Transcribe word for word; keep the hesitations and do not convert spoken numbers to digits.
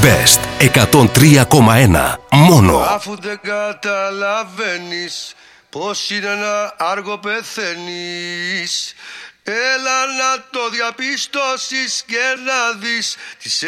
Best εκατόν τρία κόμμα ένα. Μόνο. Αφού δεν καταλαβαίνεις πως είναι ένα άργο πεθαίνεις, έλα να το διαπιστώσεις και να δεις τις